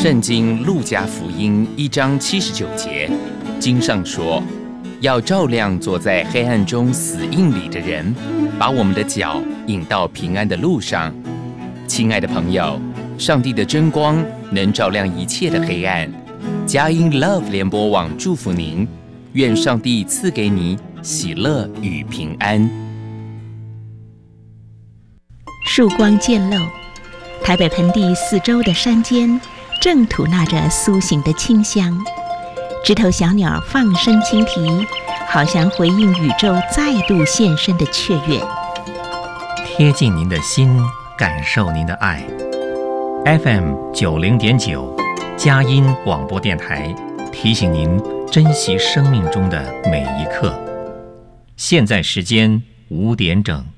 圣经路加福音1章79节，经上说，要照亮坐在黑暗中死荫里的人，把我们的脚引到平安的路上。亲爱的朋友，上帝的真光能照亮一切的黑暗。佳音 Love 联播网祝福您，愿上帝赐给你喜乐与平安。 曙光渐露，台北盆地4周的山间正吐纳着苏醒的清香，枝头小鸟放声轻啼，好像回应宇宙再度现身的雀跃。 贴近您的心，感受您的爱。FM 90.9佳音广播电台提醒您珍惜生命中的每一刻。现在时间5点整。